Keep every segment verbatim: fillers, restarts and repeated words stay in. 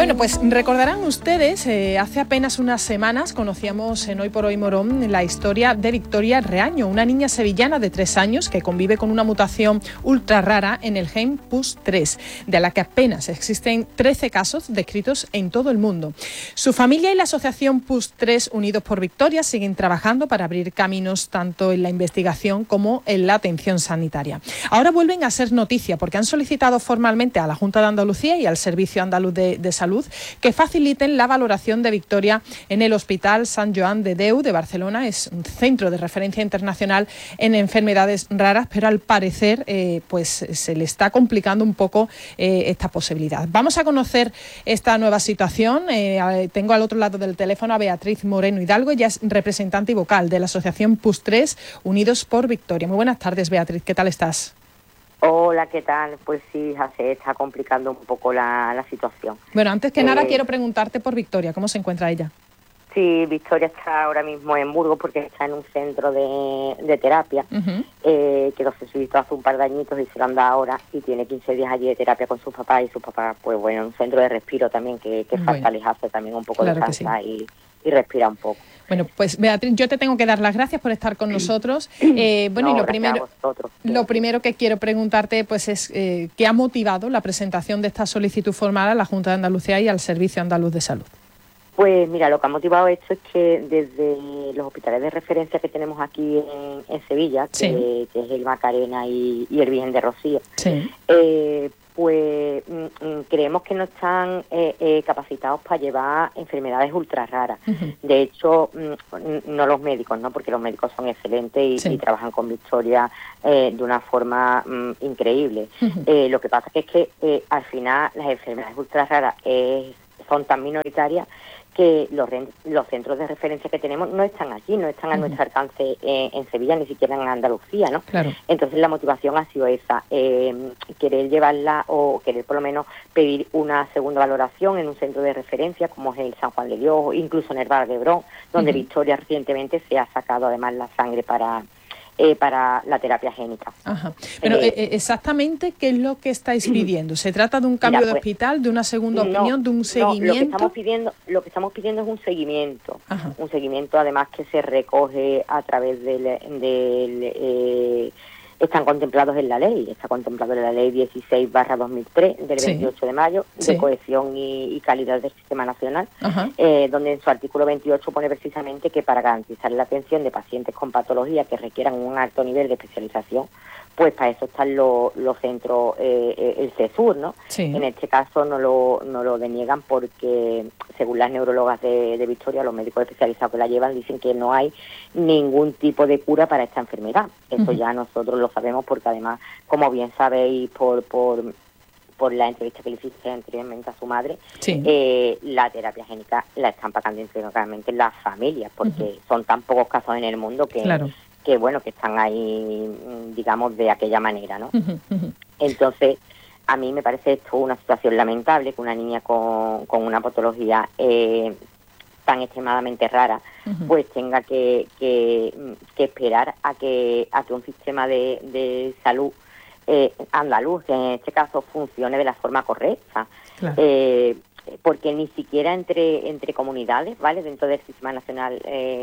Bueno, pues recordarán ustedes, eh, hace apenas unas semanas conocíamos en Hoy por Hoy Morón la historia de Victoria Reaño, una niña sevillana de tres años que convive con una mutación ultra rara en el gen P U S tres, de la que apenas existen trece casos descritos en todo el mundo. Su familia y la asociación P U S tres Unidos por Victoria siguen trabajando para abrir caminos tanto en la investigación como en la atención sanitaria. Ahora vuelven a ser noticia porque han solicitado formalmente a la Junta de Andalucía y al Servicio Andaluz de, de Salud que faciliten la valoración de Victoria en el Hospital Sant Joan de Déu de Barcelona. Es un centro de referencia internacional en enfermedades raras, pero al parecer eh, pues se le está complicando un poco eh, esta posibilidad. Vamos a conocer esta nueva situación. Eh, tengo al otro lado del teléfono a Beatriz Moreno Hidalgo. Ella es representante y vocal de la asociación P U S tres Unidos por Victoria. Muy buenas tardes, Beatriz. ¿Qué tal estás? Hola, ¿qué tal? Pues sí, se está complicando un poco la, la situación. Bueno, antes que eh, nada quiero preguntarte por Victoria, ¿cómo se encuentra ella? Sí, Victoria está ahora mismo en Burgos porque está en un centro de, de terapia, uh-huh. eh, que lo solicitó hace un par de añitos y se lo han dado ahora y tiene quince días allí de terapia con sus papás y sus papás, pues bueno, un centro de respiro también que, que bueno. falta les hace también un poco claro de descansar sí. y, y respira un poco. Bueno, pues Beatriz, yo te tengo que dar las gracias por estar con nosotros. Eh, bueno, no, y lo primero, lo primero que quiero preguntarte, pues es eh, ¿qué ha motivado la presentación de esta solicitud formal a la Junta de Andalucía y al Servicio Andaluz de Salud? Pues mira, lo que ha motivado esto es que desde los hospitales de referencia que tenemos aquí en, en Sevilla, que, sí. que es el Macarena y, y el Virgen de Rocío, sí. eh, pues mm, creemos que no están eh, eh, capacitados para llevar enfermedades ultra raras. Uh-huh. De hecho, mm, no los médicos, ¿no? Porque los médicos son excelentes y, sí. y trabajan con Victoria eh, de una forma mm, increíble. Uh-huh. Eh, lo que pasa que es que eh, al final las enfermedades ultra raras eh, son tan minoritarias que los, los centros de referencia que tenemos no están aquí, no están a uh-huh. nuestro alcance eh, en Sevilla, ni siquiera en Andalucía, ¿no? Claro. Entonces la motivación ha sido esa, eh, querer llevarla o querer por lo menos pedir una segunda valoración en un centro de referencia como es el San Juan de Dios, incluso en el Bar de Brón, donde uh-huh. Victoria recientemente se ha sacado además la sangre para... Eh, para la terapia génica. Ajá. Pero eh, eh, exactamente qué es lo que estáis pidiendo. ¿Se trata de un cambio mira, pues, de hospital, de una segunda no, opinión, de un seguimiento? No, lo que estamos pidiendo, lo que estamos pidiendo es un seguimiento, Ajá. un seguimiento además que se recoge a través del, del eh, están contemplados en la ley, está contemplado en la ley dieciséis barra dos mil tres del veintiocho sí. de mayo sí. de cohesión y, y calidad del sistema nacional, eh, donde en su artículo veintiocho pone precisamente que para garantizar la atención de pacientes con patologías que requieran un alto nivel de especialización, pues para eso están los, los centros, eh, el CESUR, ¿no? Sí. En este caso no lo, no lo deniegan porque, según las neurólogas de, de Victoria, los médicos especializados que la llevan dicen que no hay ningún tipo de cura para esta enfermedad. Eso uh-huh. ya nosotros lo sabemos porque además, como bien sabéis por... por por la entrevista que le hiciste anteriormente a su madre, sí. eh, la terapia génica la están pagando internamente las familias, porque uh-huh. son tan pocos casos en el mundo que, claro. que bueno, que están ahí, digamos, de aquella manera, ¿no? Uh-huh. Uh-huh. Entonces, a mí me parece esto una situación lamentable, que una niña con, con una patología eh, tan extremadamente rara, uh-huh. pues tenga que, que, que esperar a que, a que un sistema de, de salud Eh, andaluz, que en este caso funcione de la forma correcta, claro. eh, porque ni siquiera entre entre comunidades, ¿vale? Dentro del Sistema Nacional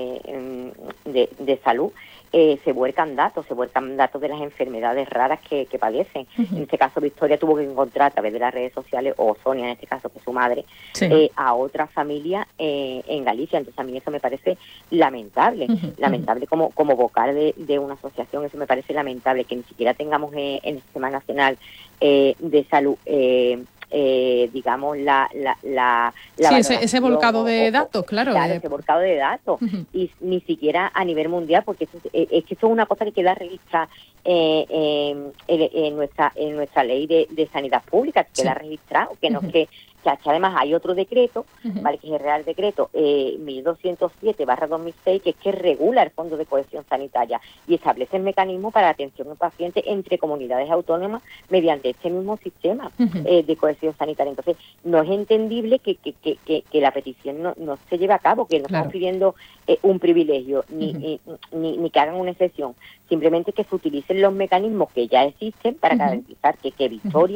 eh, de, de Salud eh, se vuelcan datos, se vuelcan datos de las enfermedades raras que, que padecen. Uh-huh. En este caso Victoria tuvo que encontrar a través de las redes sociales, o Sonia en este caso, que es su madre, sí. eh, a otra familia eh, en Galicia. Entonces a mí eso me parece lamentable, uh-huh. lamentable como, como vocal de, de una asociación, eso me parece lamentable, que ni siquiera tengamos eh, en el Sistema Nacional eh, de Salud eh, Eh, digamos, la... la, la, la sí, ese, ese volcado de datos, claro. Claro, ese volcado de datos. Uh-huh. Y ni siquiera a nivel mundial, porque esto, es, es que esto es una cosa que queda registrada eh, eh, en, en, nuestra, en nuestra ley de, de sanidad pública, que queda sí. registrado, que no uh-huh. que, que además hay otro decreto, uh-huh. ¿vale? Que es el Real Decreto eh, mil doscientos siete barra dos mil seis, que es que regula el Fondo de Cohesión Sanitaria y establece el mecanismo para la atención de pacientes entre comunidades autónomas mediante este mismo sistema uh-huh. eh, de cohesión sanitaria. Entonces, no es entendible que, que, que, que, que la petición no, no se lleve a cabo, que no claro. estamos pidiendo eh, un privilegio, ni, uh-huh. ni, ni, ni que hagan una excepción, simplemente que se utilicen los mecanismos que ya existen para uh-huh. garantizar que, que Victoria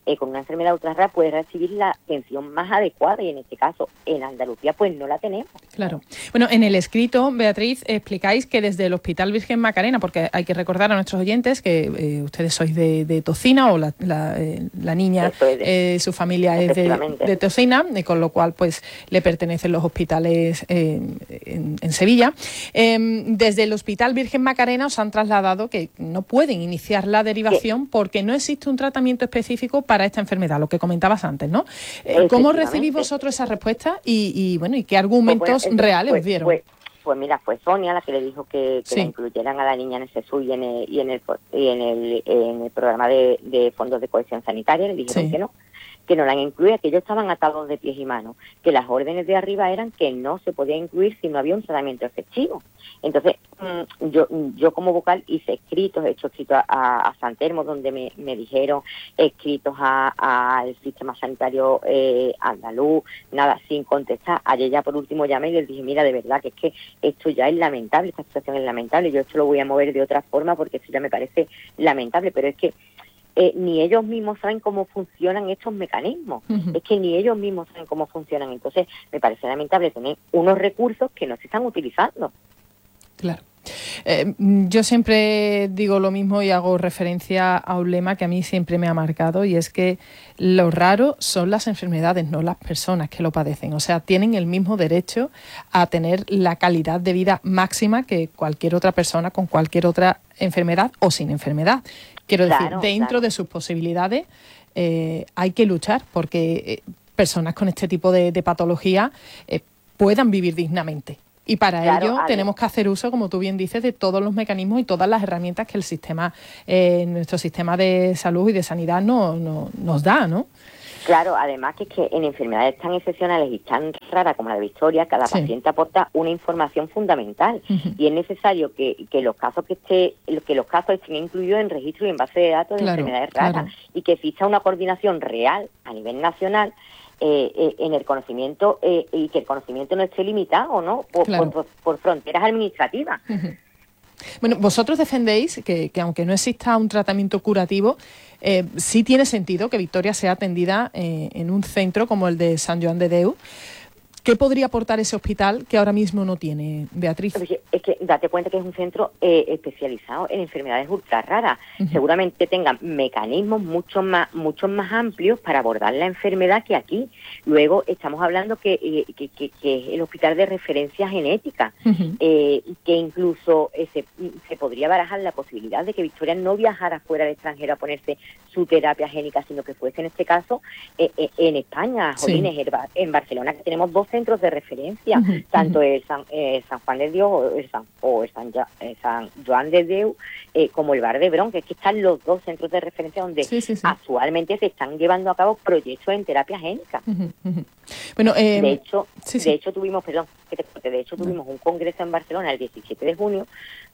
eh, con una enfermedad ultra rara puede recibir la atención más adecuada, y en este caso en Andalucía pues no la tenemos. Claro. Bueno, en el escrito, Beatriz, explicáis que desde el Hospital Virgen Macarena, porque hay que recordar a nuestros oyentes que eh, ustedes sois de, de Tocina, o la, la, eh, la niña, de, eh, su familia es de, de Tocina, y con lo cual pues le pertenecen los hospitales eh, en, en Sevilla. Eh, desde el Hospital Virgen Macarena os han trasladado que no pueden iniciar la derivación porque no existe un tratamiento específico para esta enfermedad, lo que comentabas antes, ¿no? Eh, ¿Cómo recibís vosotros esa respuesta y, y bueno, y qué argumentos pues bueno, reales pues, os dieron? Pues, pues mira, fue Sonia la que le dijo que, que sí. la incluyeran a la niña en el SESU y en el, y en el, y en el, en el programa de, de fondos de cohesión sanitaria. Le dijeron sí. que no, que no la han incluido, que ellos estaban atados de pies y manos, que las órdenes de arriba eran que no se podía incluir si no había un tratamiento efectivo. Entonces, yo yo como vocal hice escritos, he hecho escritos a, a San Telmo, donde me, me dijeron, escritos al sistema sanitario eh, andaluz, nada, sin contestar. Ayer ya por último llamé y les dije, mira, de verdad que es que esto ya es lamentable, esta situación es lamentable, yo esto lo voy a mover de otra forma porque esto ya me parece lamentable, pero es que Eh, ni ellos mismos saben cómo funcionan estos mecanismos, uh-huh. es que ni ellos mismos saben cómo funcionan, entonces me parece lamentable tener unos recursos que no se están utilizando. Claro. Eh, yo siempre digo lo mismo y hago referencia a un lema que a mí siempre me ha marcado, y es que lo raro son las enfermedades, no las personas que lo padecen. O sea, tienen el mismo derecho a tener la calidad de vida máxima que cualquier otra persona con cualquier otra enfermedad o sin enfermedad. Quiero decir, claro, dentro claro. de sus posibilidades eh, hay que luchar porque eh, personas con este tipo de, de patología eh, puedan vivir dignamente. Y para claro, ello Ale. tenemos que hacer uso, como tú bien dices, de todos los mecanismos y todas las herramientas que el sistema, eh, nuestro sistema de salud y de sanidad no, no, nos da, ¿no? Claro, además que es que en enfermedades tan excepcionales y tan raras como la de Victoria, cada sí. paciente aporta una información fundamental uh-huh. y es necesario que, que los casos que esté, que los casos estén incluidos en registro y en base de datos de claro, enfermedades raras claro. y que exista una coordinación real a nivel nacional eh, eh, en el conocimiento eh, y que el conocimiento no esté limitado, ¿no? Por, claro. por, por, por fronteras administrativas. Uh-huh. Bueno, vosotros defendéis que, que aunque no exista un tratamiento curativo, eh, sí tiene sentido que Victoria sea atendida eh, en un centro como el de Sant Joan de Déu. ¿Qué podría aportar ese hospital que ahora mismo no tiene, Beatriz? Es que, es que date cuenta que es un centro eh, especializado en enfermedades ultra raras. Uh-huh. Seguramente tengan mecanismos mucho más mucho más amplios para abordar la enfermedad que aquí. Luego estamos hablando que, eh, que, que, que es el hospital de referencia genética, uh-huh. eh, que incluso eh, se, se podría barajar la posibilidad de que Victoria no viajara fuera del extranjero a ponerse su terapia génica, sino que fuese en este caso eh, eh, en España, Jolines, sí. en Barcelona, que tenemos dos centros de referencia, uh-huh, tanto uh-huh. el San, eh, San Juan de Dios o el San, o el San, el San Joan de Déu eh, como el Bar de Brón, que es que están los dos centros de referencia donde sí, sí, sí. actualmente se están llevando a cabo proyectos en terapia génica. Uh-huh, uh-huh. Bueno, eh, de hecho, sí, sí. de hecho tuvimos, perdón, que te, de hecho tuvimos un congreso en Barcelona el diecisiete de junio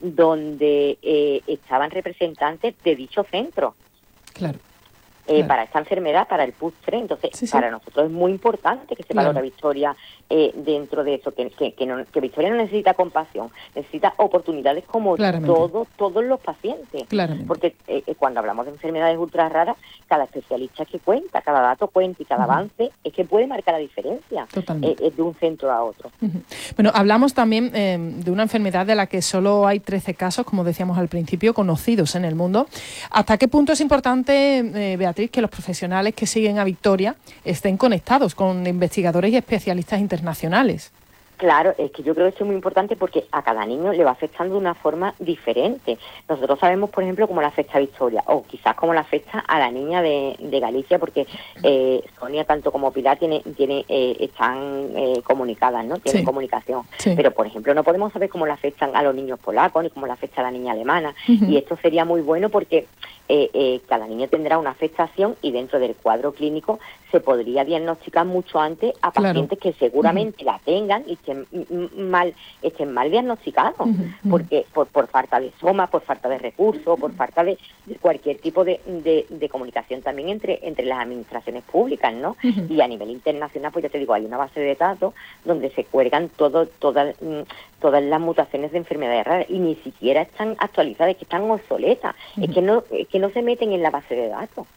donde eh, estaban representantes de dicho centro. Claro. Eh, claro. para esta enfermedad, para el P U S tres. Entonces, sí, sí. para nosotros es muy importante que se claro. valore Victoria eh, dentro de eso, que, que, que, no, que Victoria no necesita compasión, necesita oportunidades como todo, todos los pacientes. Claramente. Porque eh, cuando hablamos de enfermedades ultra raras, cada especialista que cuenta, cada dato cuenta y cada uh-huh. avance es que puede marcar la diferencia eh, de un centro a otro. Uh-huh. Bueno, hablamos también eh, de una enfermedad de la que solo hay trece casos, como decíamos al principio, conocidos en el mundo. ¿Hasta qué punto es importante, eh, Beatriz, que los profesionales que siguen a Victoria estén conectados con investigadores y especialistas internacionales? Claro, es que yo creo que esto es muy importante porque a cada niño le va afectando de una forma diferente. Nosotros sabemos, por ejemplo, cómo le afecta a Victoria, o quizás cómo le afecta a la niña de, de Galicia, porque eh, Sonia, tanto como Pilar, tiene, tiene, eh, están eh, comunicadas, ¿no? Tienen sí. comunicación. Sí. Pero, por ejemplo, no podemos saber cómo le afectan a los niños polacos, ni cómo le afecta a la niña alemana. Uh-huh. Y esto sería muy bueno porque eh, eh, cada niño tendrá una afectación y dentro del cuadro clínico se podría diagnosticar mucho antes a pacientes claro. que seguramente uh-huh. la tengan y estén mal, estén mal diagnosticados, uh-huh. porque por, por falta de soma, por falta de recursos, por falta de, de cualquier tipo de, de, de comunicación también entre, entre las administraciones públicas, ¿no? Uh-huh. Y a nivel internacional, pues ya te digo, hay una base de datos donde se cuelgan todo, todas, todas las mutaciones de enfermedades raras y ni siquiera están actualizadas, es que están obsoletas, uh-huh. es que no, es que no se meten en la base de datos.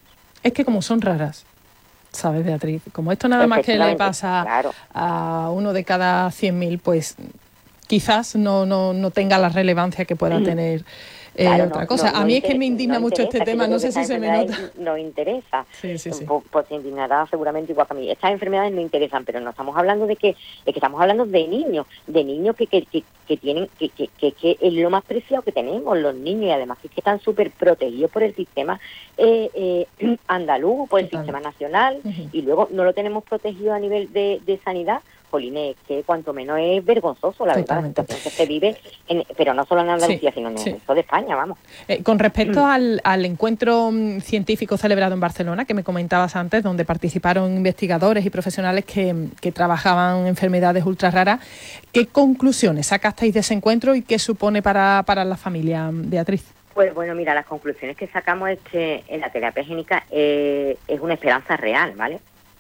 Es que como son raras, ¿sabes, Beatriz? Como esto nada más que le pasa claro. a uno de cada cien mil, pues quizás no, no, no tenga la relevancia que pueda tener eh, claro, otra no, cosa. No, a no mí inter- es que me indigna no mucho este tema, no sé si se me nota. Nos interesa, sí, sí, sí. Pues, pues se indignará seguramente igual que a mí. Estas enfermedades no interesan, pero no estamos hablando de que, de que estamos hablando de niños, de niños que, que, que, que tienen, que, que, que, que es lo más preciado que tenemos, los niños, y además es que están súper protegidos por el sistema eh, eh, andaluz, por el Total. sistema nacional, uh-huh. y luego no lo tenemos protegido a nivel de, de sanidad. Jolines, que cuanto menos es vergonzoso, la Totalmente. verdad, la situación que se vive, en, pero no solo en Andalucía, sí, sino en el sí. resto de España, vamos. Eh, con respecto mm. al, al encuentro científico celebrado en Barcelona, que me comentabas antes, donde participaron investigadores y profesionales que, que trabajaban enfermedades ultra raras, ¿qué conclusiones sacasteis de ese encuentro y qué supone para, para la familia, Beatriz? Pues bueno, mira, las conclusiones que sacamos es que en la terapia génica eh, es una esperanza real, ¿vale?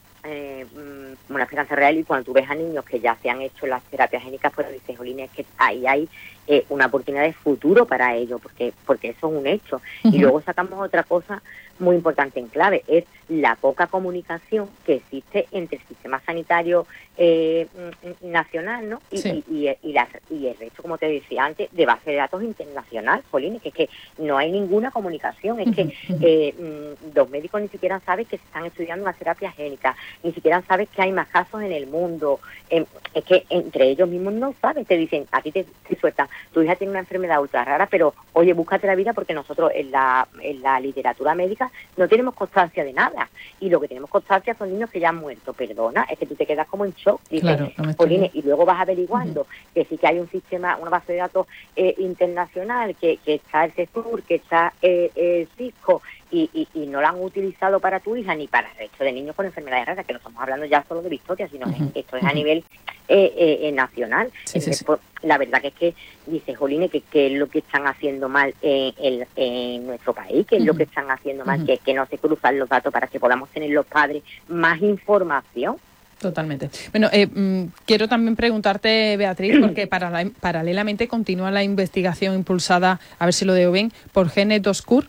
Eh, una esperanza real, y cuando tú ves a niños que ya se han hecho las terapias génicas, pues dices, jolines, es que ahí hay eh, una oportunidad de futuro para ellos, porque porque eso es un hecho. Uh-huh. Y luego sacamos otra cosa muy importante en clave, es la poca comunicación que existe entre el sistema sanitario eh, nacional, ¿no? Y, sí. y, y, y, la, y el resto, como te decía antes, de base de datos internacional, jolines, que es que no hay ninguna comunicación, es uh-huh. que eh, los médicos ni siquiera saben que se están estudiando una terapia génica, ni siquiera sabes que hay más casos en el mundo, eh, es que entre ellos mismos no saben, te dicen, a ti te, te sueltan, tu hija tiene una enfermedad ultra rara, pero oye, búscate la vida, porque nosotros en la, en la literatura médica no tenemos constancia de nada, y lo que tenemos constancia son niños que ya han muerto. Perdona, es que tú te quedas como en shock, dices, claro, no Pauline, y luego vas averiguando uh-huh. que sí que hay un sistema, una base de datos eh, internacional, que, que está el CESUR, que está eh, el Cisco, Y, y, y no la han utilizado para tu hija ni para el resto de niños con enfermedades raras, que no estamos hablando ya solo de Victoria, sino uh-huh. esto es a nivel eh, eh, eh, nacional. Sí, sí, sí. Pues, la verdad que es que dice, Jolines, que qué es lo que están haciendo mal en, en, en nuestro país, que es uh-huh. lo que están haciendo mal, uh-huh. que, que no se cruzan los datos para que podamos tener los padres más información. Totalmente. Bueno, eh, mmm, quiero también preguntarte, Beatriz, porque para la, paralelamente continúa la investigación impulsada, a ver si lo digo bien, por Gene dos Cure.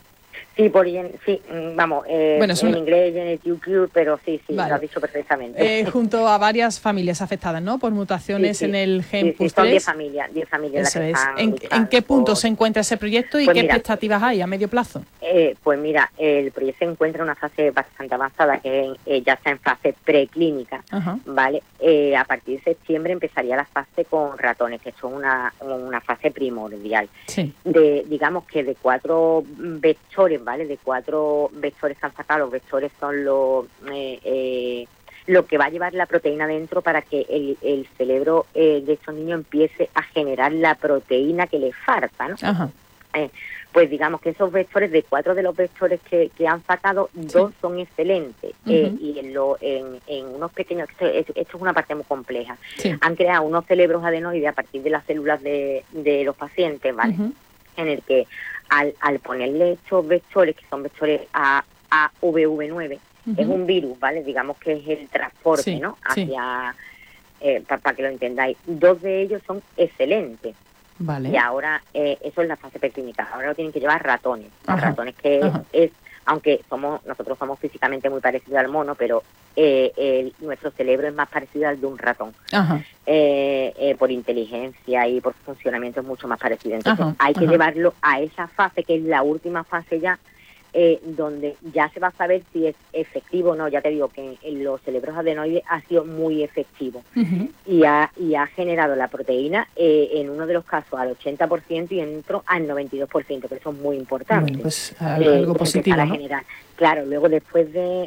Sí, por sí, vamos, eh, bueno, en una... inglés Genetics, pero sí, sí, vale. Lo has dicho perfectamente. Eh, junto a varias familias afectadas, ¿no? Por mutaciones sí, sí. en el gen sí, P U S sí, son tres. diez familias, diez familias Eso las que es. están ¿En, ¿En qué punto por... se encuentra ese proyecto y pues qué mira, expectativas hay a medio plazo? Eh, pues mira, el proyecto se encuentra en una fase bastante avanzada, que eh, ya está en fase preclínica, uh-huh. ¿vale? Eh, a partir de septiembre empezaría la fase con ratones, que es una, una fase primordial. Sí. De, digamos que de cuatro vectores, ¿vale? De cuatro vectores que han sacado, los vectores son los eh, eh, lo que va a llevar la proteína dentro para que el, el cerebro eh, de estos niños empiece a generar la proteína que les falta, ¿no? Ajá. Eh, pues digamos que esos vectores, de cuatro de los vectores que, que han sacado, sí. dos son excelentes. Uh-huh. eh, y en, lo, en, en unos pequeños, esto, esto es una parte muy compleja, sí. han creado unos cerebros adenoides a partir de las células de, de los pacientes, ¿vale? Uh-huh. En el que al, al ponerle estos vectores, que son vectores A V V nueve, uh-huh. es un virus, ¿vale? Digamos que es el transporte, sí, ¿no? Hacia, sí. eh, para pa que lo entendáis. Dos de ellos son excelentes. Vale. Y ahora, eh, eso es la fase preclínica. Ahora lo tienen que llevar ratones. Ajá. Ratones que Ajá. es, aunque somos nosotros somos físicamente muy parecidos al mono, pero eh, el, nuestro cerebro es más parecido al de un ratón. Ajá. Eh, eh, por inteligencia y por funcionamiento es mucho más parecido. Entonces Ajá. hay que Ajá. llevarlo a esa fase, que es la última fase ya, Eh, donde ya se va a saber si es efectivo o no. Ya te digo que en, en los cerebros adenoides ha sido muy efectivo. Uh-huh. y, ha, y ha generado la proteína eh, en uno de los casos al ochenta por ciento y en otro al noventa y dos por ciento, que eso es muy importante. Bueno, pues algo eh, positivo, ¿no? Generar. Claro, luego después de,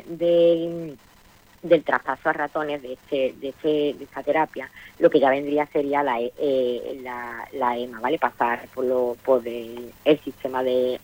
de del traspaso a ratones de este, de este de esta terapia, lo que ya vendría sería la eh, la, la E M A, ¿vale? Pasar por lo por el, el sistema de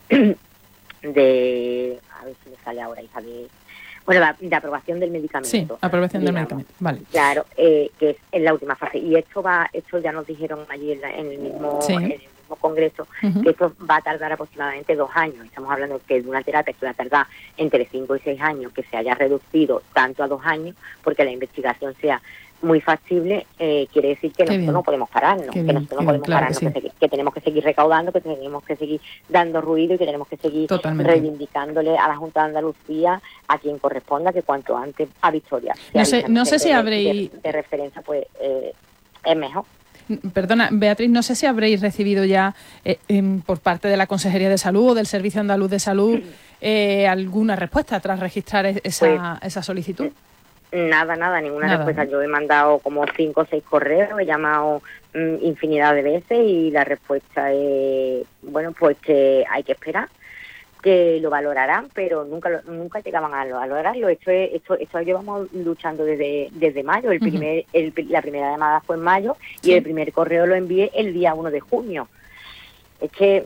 de, a ver si me sale ahora, hija, de, bueno, la, de aprobación del medicamento. Sí, aprobación digamos. del medicamento, vale. Claro, eh, que es en la última fase. Y esto va, esto ya nos dijeron allí en, la, en, el, mismo, sí. en el mismo congreso, uh-huh. que esto va a tardar aproximadamente dos años. Estamos hablando que de una terapia que va a tardar entre cinco y seis años, que se haya reducido tanto a dos años, porque la investigación sea muy factible, eh, quiere decir que Qué nosotros bien. no podemos pararnos, Qué que bien, nosotros qué no podemos bien, claro pararnos, que que, sí. segui- que tenemos que seguir recaudando, que tenemos que seguir dando ruido y que tenemos que seguir Totalmente. reivindicándole a la Junta de Andalucía, a quien corresponda, que cuanto antes a Victoria. No sé, no sé si habréis... De, de referencia, pues eh, es mejor. Perdona, Beatriz, no sé si habréis recibido ya eh, eh, por parte de la Consejería de Salud o del Servicio Andaluz de Salud eh, alguna respuesta tras registrar esa, pues, esa solicitud. Nada, nada, ninguna nada, respuesta. ¿no? Yo he mandado como cinco o seis correos, he llamado mmm, infinidad de veces y la respuesta es, bueno, pues que hay que esperar, que lo valorarán, pero nunca lo, nunca llegaban a valorarlo. Esto es, esto, esto llevamos luchando desde desde mayo. El primer, uh-huh. el, la primera llamada fue en mayo sí. y el primer correo lo envié el día uno de junio. Es que,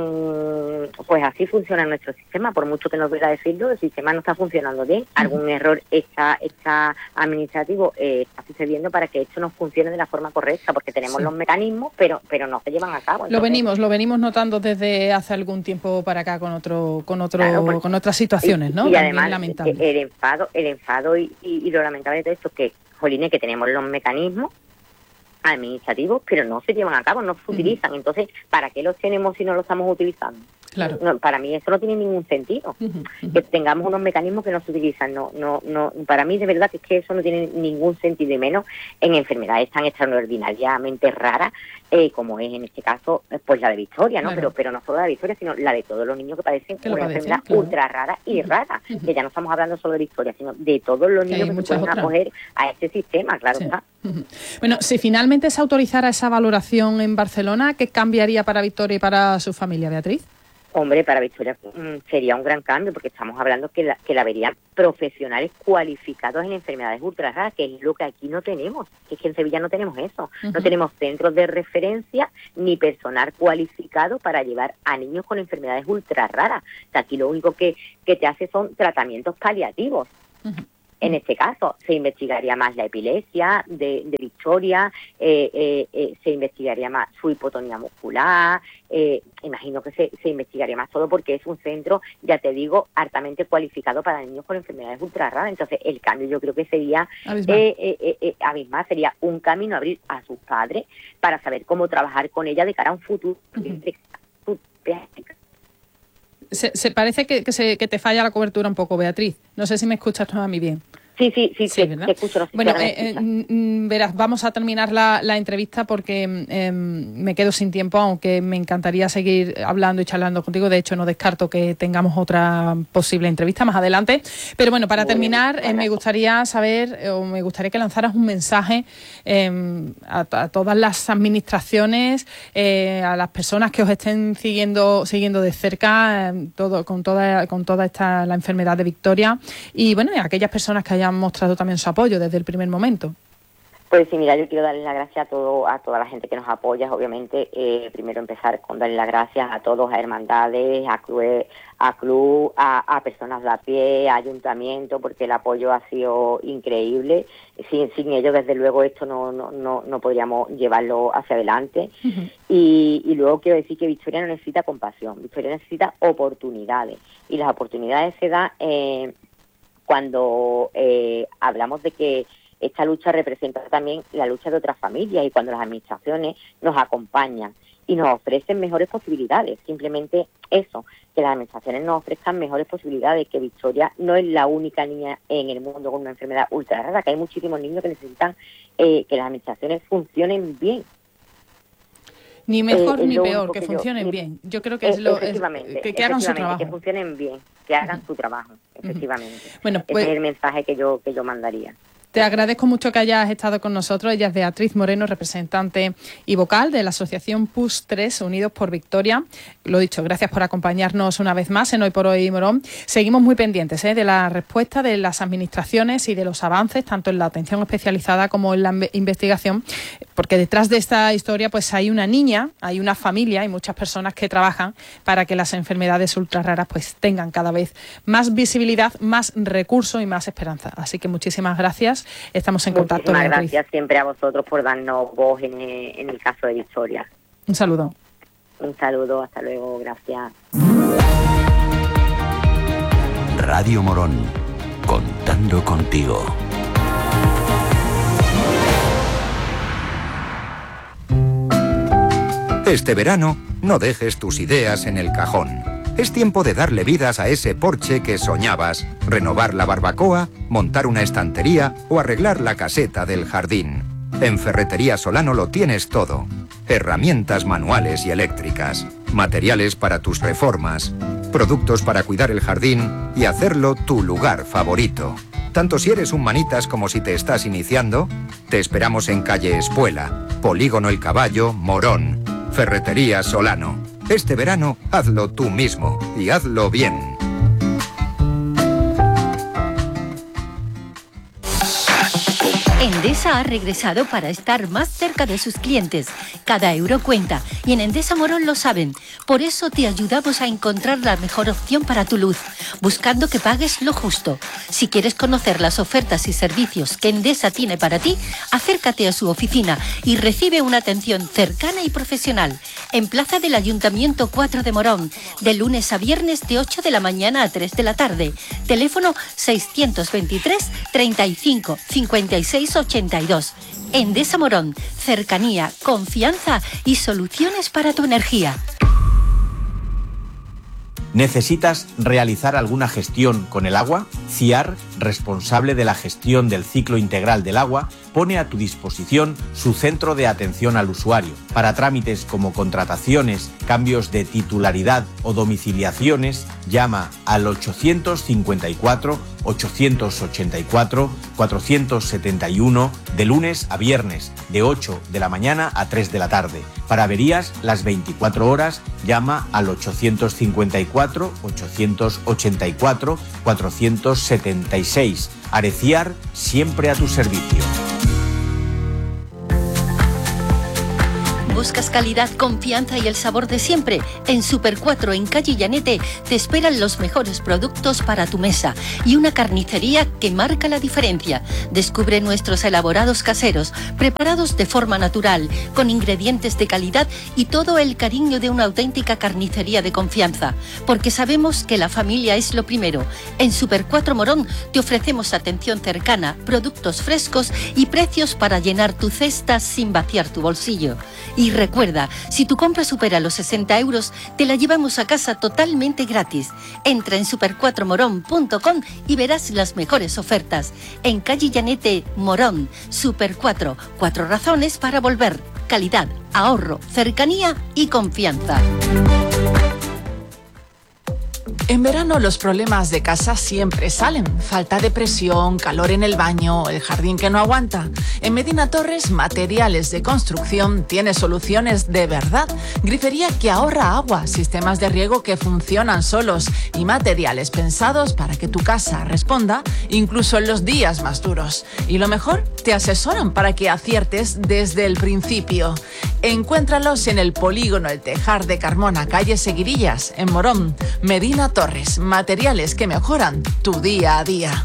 mmm, pues así funciona nuestro sistema, por mucho que nos duela decirlo, el sistema no está funcionando bien. Algún uh-huh. error está, está administrativo eh, está sucediendo para que esto no funcione de la forma correcta, porque tenemos sí. los mecanismos, pero pero no se llevan a cabo. Entonces, lo venimos, lo venimos notando desde hace algún tiempo para acá con otro, con otro, claro, porque, con otras situaciones, y, ¿no? Y También además lamentable. el enfado, el enfado y, y, y lo lamentable de todo esto es que, jolines, que tenemos los mecanismos administrativos, pero no se llevan a cabo, no se uh-huh. utilizan. Entonces, ¿para qué los tenemos si no los estamos utilizando? Claro. No, para mí eso no tiene ningún sentido. Uh-huh, uh-huh. Que tengamos unos mecanismos que no se utilizan. No, no, no. Para mí de verdad que es que eso no tiene ningún sentido, y menos en enfermedades tan extraordinariamente raras eh, como es en este caso pues la de Victoria, ¿no? Claro. Pero pero no solo la de Victoria, sino la de todos los niños que padecen que una padecen, enfermedad claro. ultra rara y uh-huh. rara. Uh-huh. Que ya no estamos hablando solo de Victoria, sino de todos los niños que, que se pueden otras. acoger a este sistema, claro sí. está. Uh-huh. Bueno, si finalmente se autorizara esa valoración en Barcelona, ¿qué cambiaría para Victoria y para su familia, Beatriz? Hombre, para Victoria mmm, sería un gran cambio, porque estamos hablando que la, que la verían profesionales cualificados en enfermedades ultra raras, que es lo que aquí no tenemos. Es que en Sevilla no tenemos eso. Uh-huh. No tenemos centros de referencia ni personal cualificado para llevar a niños con enfermedades ultra raras. O sea, aquí lo único que, que te hace son tratamientos paliativos. Uh-huh. En este caso, se investigaría más la epilepsia de, de Victoria, eh, eh, eh, se investigaría más su hipotonía muscular, eh, imagino que se, se investigaría más todo, porque es un centro, ya te digo, altamente cualificado para niños con enfermedades ultra raras. Entonces, el cambio yo creo que sería abismal. Eh, eh, eh, abismal, sería un camino a abrir a sus padres para saber cómo trabajar con ella de cara a un futuro. Uh-huh. Se, se parece que, que, se, que te falla la cobertura un poco, Beatriz. No sé si me escuchas tú a mí bien. Sí, sí, sí, sí te, te escucho. No sé bueno, si eh, eh, verás, vamos a terminar la, la entrevista porque eh, me quedo sin tiempo, aunque me encantaría seguir hablando y charlando contigo. De hecho, no descarto que tengamos otra posible entrevista más adelante. Pero bueno, para Muy terminar, bien, eh, me gustaría saber, eh, o me gustaría que lanzaras un mensaje eh, a, a todas las administraciones, eh, a las personas que os estén siguiendo siguiendo de cerca, eh, todo con toda con toda esta la enfermedad de Victoria, y bueno, y a aquellas personas que hayan mostrado también su apoyo desde el primer momento. Pues sí, mira, yo quiero darle las gracias a todo, a toda la gente que nos apoya. Obviamente, eh, primero empezar con darle las gracias a todos, a hermandades, a club, a, club a, a personas de a pie, a ayuntamiento, porque el apoyo ha sido increíble. Sin, sin ellos, desde luego, esto no, no, no, no podríamos llevarlo hacia adelante. Uh-huh. Y, y luego quiero decir que Victoria no necesita compasión, Victoria necesita oportunidades. Y las oportunidades se dan eh, cuando eh, hablamos de que esta lucha representa también la lucha de otras familias, y cuando las administraciones nos acompañan y nos ofrecen mejores posibilidades. Simplemente eso, que las administraciones nos ofrezcan mejores posibilidades, que Victoria no es la única niña en el mundo con una enfermedad ultra rara, que hay muchísimos niños que necesitan eh, que las administraciones funcionen bien. Ni mejor eh, ni peor, que, que funcionen yo, bien. Yo creo que es lo es, que, que hagan su trabajo. Que funcionen bien, que hagan uh-huh. su trabajo, efectivamente. Uh-huh. Bueno, pues, ese es el mensaje que yo que yo mandaría. Te agradezco mucho que hayas estado con nosotros. Ella es Beatriz Moreno, representante y vocal de la Asociación P U S tres, Unidos por Victoria. Lo dicho, gracias por acompañarnos una vez más en Hoy por Hoy Morón. Seguimos muy pendientes ¿eh? de la respuesta de las administraciones y de los avances, tanto en la atención especializada como en la investigación, porque detrás de esta historia pues hay una niña, hay una familia y muchas personas que trabajan para que las enfermedades ultra raras pues tengan cada vez más visibilidad, más recursos y más esperanza. Así que muchísimas gracias. Estamos en contacto. Muchísimas gracias siempre a vosotros por darnos voz en el, en el caso de Victoria. Un saludo. Un saludo, hasta luego, gracias. Radio Morón, contando contigo. Este verano, no dejes tus ideas en el cajón. Es tiempo de darle vidas a ese porche que soñabas, renovar la barbacoa, montar una estantería o arreglar la caseta del jardín. En Ferretería Solano lo tienes todo. Herramientas manuales y eléctricas, materiales para tus reformas, productos para cuidar el jardín y hacerlo tu lugar favorito. Tanto si eres un manitas como si te estás iniciando, te esperamos en calle Espuela, Polígono El Caballo, Morón. Ferretería Solano. Este verano, hazlo tú mismo y hazlo bien. Endesa ha regresado para estar más cerca de sus clientes. Cada euro cuenta y en Endesa Morón lo saben. Por eso te ayudamos a encontrar la mejor opción para tu luz, buscando que pagues lo justo. Si quieres conocer las ofertas y servicios que Endesa tiene para ti, acércate a su oficina y recibe una atención cercana y profesional. En Plaza del Ayuntamiento cuatro de Morón, de lunes a viernes de ocho de la mañana a tres de la tarde. Teléfono seiscientos veintitrés, treinta y cinco, cincuenta y seis, ochenta y dos. Endesa Morón, cercanía, confianza y soluciones para tu energía. ¿Necesitas realizar alguna gestión con el agua? CIAR, responsable de la gestión del ciclo integral del agua, pone a tu disposición su centro de atención al usuario. Para trámites como contrataciones, cambios de titularidad o domiciliaciones, llama al ochocientos cincuenta y cuatro, ochocientos ochenta y cuatro, cuatrocientos setenta y uno de lunes a viernes, de ocho de la mañana a tres de la tarde. Para averías, las veinticuatro horas, llama al ochocientos cincuenta y cuatro, ochocientos ochenta y cuatro, cuatrocientos setenta y seis. Areciar, siempre a tu servicio. ¿Buscas calidad, confianza y el sabor de siempre? En Super cuatro, en calle Llanete, te esperan los mejores productos para tu mesa y una carnicería que marca la diferencia. Descubre nuestros elaborados caseros, preparados de forma natural, con ingredientes de calidad y todo el cariño de una auténtica carnicería de confianza. Porque sabemos que la familia es lo primero. En Super cuatro Morón te ofrecemos atención cercana, productos frescos y precios para llenar tu cesta sin vaciar tu bolsillo. Y recuerda, si tu compra supera los sesenta euros, te la llevamos a casa totalmente gratis. Entra en super cuatro morón punto com y verás las mejores ofertas. En calle Llanete, Morón, Super cuatro. Cuatro razones para volver. Calidad, ahorro, cercanía y confianza. En verano los problemas de casa siempre salen. Falta de presión, calor en el baño, el jardín que no aguanta. En Medina Torres, Materiales de Construcción tiene soluciones de verdad. Grifería que ahorra agua, sistemas de riego que funcionan solos y materiales pensados para que tu casa responda incluso en los días más duros. Y lo mejor, te asesoran para que aciertes desde el principio. Encuéntralos en el Polígono El Tejar de Carmona, calle Seguirillas, en Morón. Medina Torres, materiales que mejoran tu día a día.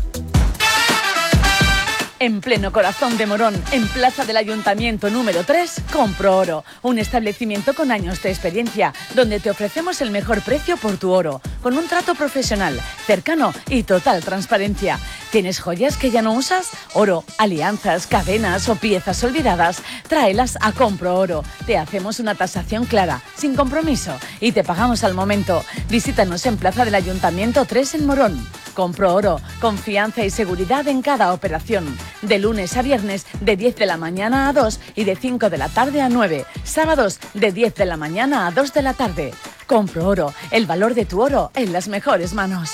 En pleno corazón de Morón, en Plaza del Ayuntamiento número tres, Compro Oro, un establecimiento con años de experiencia, donde te ofrecemos el mejor precio por tu oro, con un trato profesional, cercano y total transparencia. ¿Tienes joyas que ya no usas? Oro, alianzas, cadenas o piezas olvidadas, tráelas a Compro Oro. Te hacemos una tasación clara, sin compromiso, y te pagamos al momento. Visítanos en Plaza del Ayuntamiento tres en Morón. Compro Oro, confianza y seguridad en cada operación. De lunes a viernes, de diez de la mañana a dos y de cinco de la tarde a nueve. Sábados, de diez de la mañana a dos de la tarde. Compro Oro, el valor de tu oro en las mejores manos.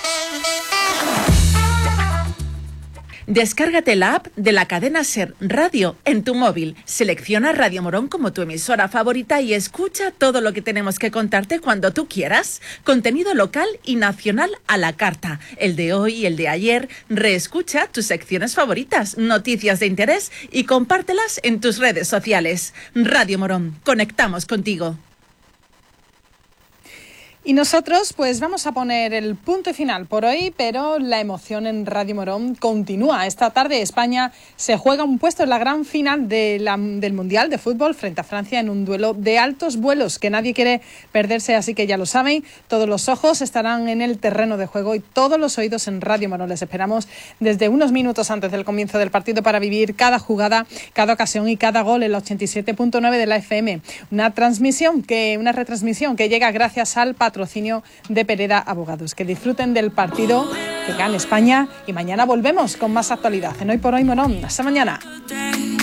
Descárgate la app de la cadena SER Radio en tu móvil. Selecciona Radio Morón como tu emisora favorita y escucha todo lo que tenemos que contarte cuando tú quieras. Contenido local y nacional a la carta. El de hoy y el de ayer. Reescucha tus secciones favoritas, noticias de interés y compártelas en tus redes sociales. Radio Morón, conectamos contigo. Y nosotros pues vamos a poner el punto final por hoy, pero la emoción en Radio Morón continúa. Esta tarde España se juega un puesto en la gran final de la, del Mundial de Fútbol frente a Francia en un duelo de altos vuelos que nadie quiere perderse, así que ya lo saben, todos los ojos estarán en el terreno de juego y todos los oídos en Radio Morón. Les esperamos desde unos minutos antes del comienzo del partido para vivir cada jugada, cada ocasión y cada gol en la ochenta y siete punto nueve de la F M. Una transmisión, que una retransmisión que llega gracias al patrocinio de Pereda Abogados. Que disfruten del partido, que gane España y mañana volvemos con más actualidad en Hoy por Hoy Morón. Hasta mañana.